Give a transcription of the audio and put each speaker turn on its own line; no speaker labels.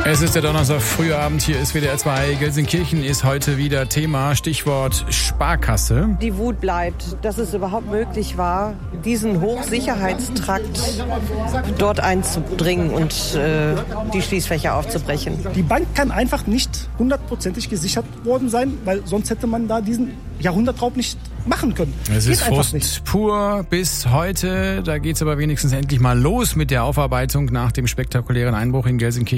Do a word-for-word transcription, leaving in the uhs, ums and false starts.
Es ist der Donnerstag, früher Abend, hier ist W D R zwei. Gelsenkirchen ist heute wieder Thema, Stichwort Sparkasse.
Die Wut bleibt, dass es überhaupt möglich war, diesen Hochsicherheitstrakt dort einzudringen und äh, die Schließfächer aufzubrechen.
Die Bank kann einfach nicht hundertprozentig gesichert worden sein, weil sonst hätte man da diesen Jahrhundertraub nicht machen können.
Es
Geht
ist Frust nicht. Pur bis heute. Da geht's aber wenigstens endlich mal los mit der Aufarbeitung nach dem spektakulären Einbruch in Gelsenkirchen.